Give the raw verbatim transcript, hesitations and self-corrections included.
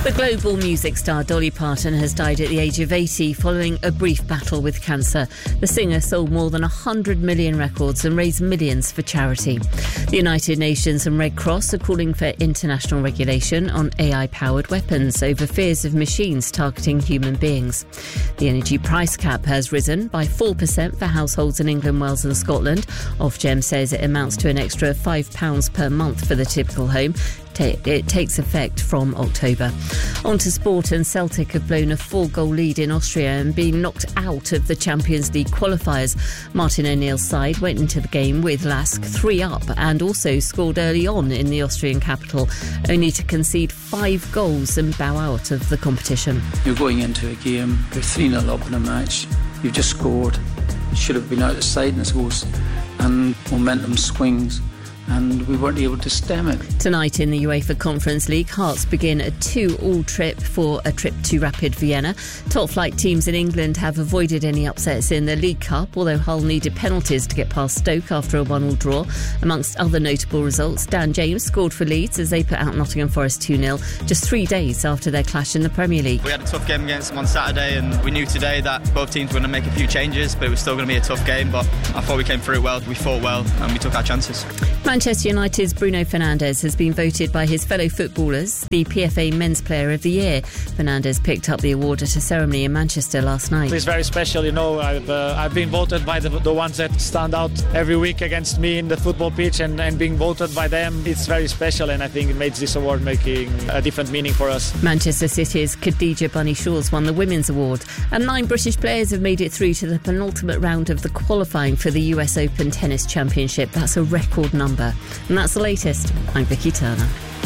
The global music star Dolly Parton has died at the age of eighty following a brief battle with cancer. The singer sold more than one hundred million records and raised millions for charity. The United Nations and Red Cross are calling for international regulation on A I-powered weapons over fears of machines targeting human beings. The energy price cap has risen by four percent for households in England, Wales and Scotland. Ofgem says it amounts to an extra five pounds per month for the typical home. It takes effect from October. On to sport, and Celtic have blown a four-goal lead in Austria and been knocked out of the Champions League qualifiers. Martin O'Neill's side went into the game with Lask three up and also scored early on in the Austrian capital, only to concede five goals and bow out of the competition. You're going into a game, you're three nil up in a match, you've just scored, you should have been out of sight, I suppose, and momentum swings, and we weren't able to stem it. Tonight in the UEFA Conference League, Hearts begin a two-all trip for a trip to Rapid Vienna. Top flight teams in England have avoided any upsets in the League Cup, although Hull needed penalties to get past Stoke after a one-all draw. Amongst other notable results, Dan James scored for Leeds as they put out Nottingham Forest two nil, just three days after their clash in the Premier League. We had a tough game against them on Saturday, and we knew today that both teams were going to make a few changes, but it was still going to be a tough game. But I thought we came through well, we fought well, and we took our chances. Manchester United's Bruno Fernandes has been voted by his fellow footballers the P F A Men's Player of the Year. Fernandes picked up the award at a ceremony in Manchester last night. It's very special, you know. I've uh, I've been voted by the, the ones that stand out every week against me in the football pitch, and, and being voted by them, it's very special, and I think it makes this award making a different meaning for us. Manchester City's Khadija Bunny Shawls won the Women's Award, and nine British players have made it through to the penultimate round of the qualifying for the U S Open Tennis Championship. That's a record number. And that's the latest. I'm Vicky Turner.